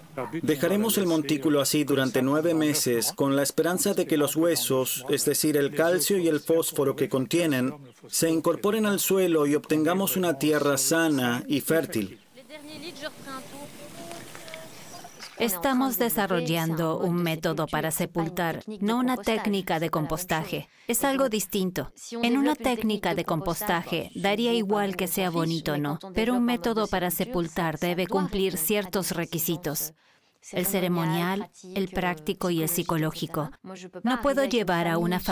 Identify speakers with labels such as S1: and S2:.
S1: Dejaremos el montículo así durante 9 meses con la esperanza de que los huesos, es decir, el calcio y el fósforo que contienen, se incorporen al suelo y obtengamos una tierra sana y fértil.
S2: Estamos desarrollando un método para sepultar, no una técnica de compostaje. Es algo distinto. En una técnica de compostaje, daría igual que sea bonito o no, pero un método para sepultar debe cumplir ciertos requisitos. El ceremonial, el práctico y el psicológico. No puedo llevar a una